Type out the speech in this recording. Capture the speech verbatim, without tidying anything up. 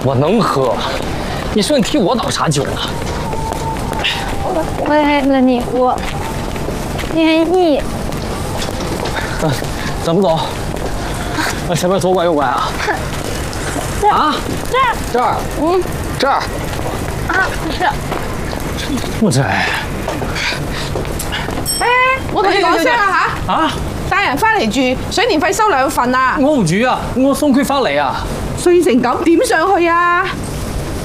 我能喝。你说你替我倒啥酒呢？ 为了你，我愿意。 嗯，怎么走？那前面左拐右拐啊？啊？ 这儿。 这儿。嗯，这儿。 啊，是。 不这。 誒，我同你講聲啦嚇！ 啊！ 帶人翻嚟住，水電費收兩份啊！ 我唔住啊，我送佢翻嚟啊！ 衰成咁點上去啊？